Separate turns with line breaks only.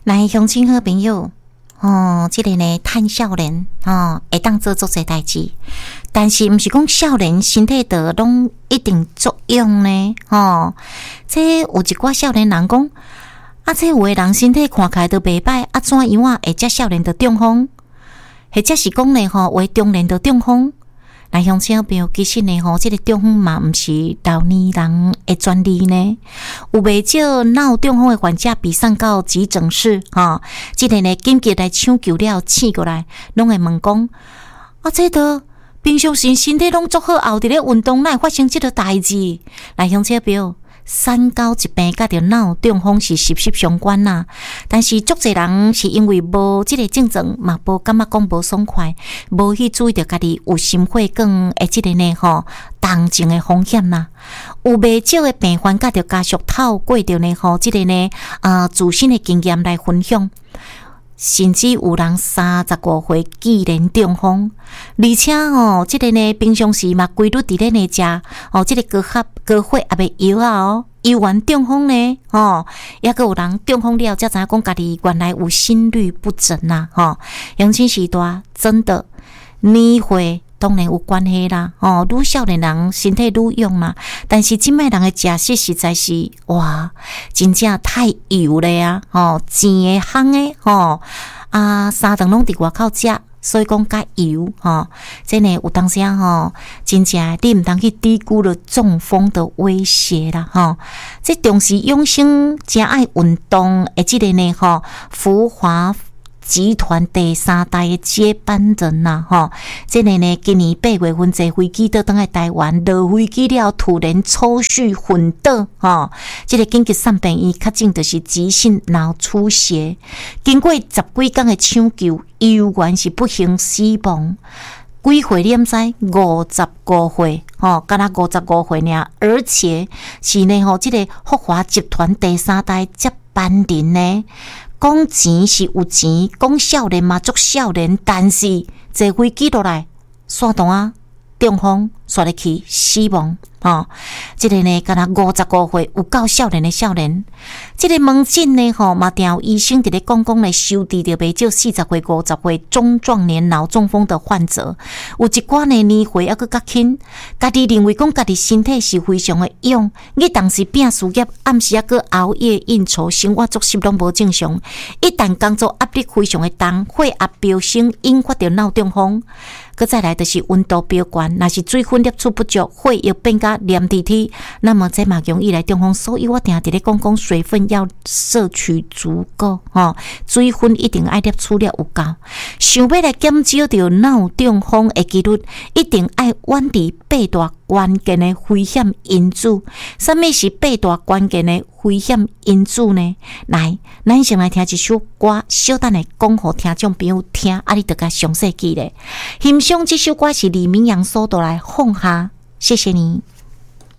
来，乡亲好朋友，这个呢，趁少年会当做足侪代志，但是毋是讲少年身体的拢一定作用呢，这有一寡少年人讲，这有的人身体看起来都袂歹，怎样会遮少年就中风，或者是讲呢，为中年就中风。来，乡亲朋友，其实呢，这个中风嘛，毋是老年人的专利呢。有袂少脑中风的患者被送到急诊室，这个呢，紧急来抢救了，醒过来，拢会问讲，这个平常时身体拢足好，后伫咧运动，哪会发生这个代志？来，乡亲朋友。三高疾病甲着脑中风是息息相关呐，但是足侪人是因为无即个症状，嘛无感觉讲无爽快，无去注意到家己有心血管的即个呢动静的风险呐。有袂少的病患甲着家属透过着呢即个呢自身的经验来分享。甚至有人35岁既然中风，而且这个呢平常时嘛规律伫咧呢食这个高血压的药啊医完中风呢也个有人中风了才知影讲家己原来有心律不整呐乡亲时代真的年岁当然有关系啦，愈少年人身体愈勇啦，但是即摆人的食食实在是哇，真正太油了呀，钱的行的三顿拢伫外口食，所以讲较油这呢有当时真正你毋通去低估了中风的威胁啦这重视养生、真爱运动的即个呢福华集团第3代的接班人这个呢今年8月份坐飞机倒转来台湾，落飞机了突然抽搐昏倒这个紧急送病院，确诊就是急性脑出血，经过10几天的抢救，依然是不幸死亡。几岁你毋知？55岁敢若55岁尔，而且是呢这个福华集团第3代接班人呢。讲钱是有钱，讲少年嘛足少年，但是坐飞机落来，山洞中风，煞入去死亡。这个呢，敢若55岁，有够少年的少年。这个门诊呢，嘛定有医生伫咧讲呢，收治着袂少40岁、50岁中壮年脑中风的患者。有一寡呢年岁还佫较轻，家己认为讲家己身体是非常的勇，日当时拼事业，暗时佫熬夜应酬，生活作息拢无正常。一旦工作压力非常的重，血压飙升，引发着脑中风。佮再来就是温度飙高，若是水分摄取不足，血液变甲黏滴滴，那么这嘛容易来中风。所以我定伫咧讲水分要摄取足够水分一定爱摄取了有够。想要来减少着脑中风的几率，一定爱远离8大关键的危险因子。什么是8大关键的危险因子呢？来，咱先来听一首歌，小等来讲互听众朋友听，你就甲详细记咧。欣赏这首歌是李明阳所带来放下，谢谢你。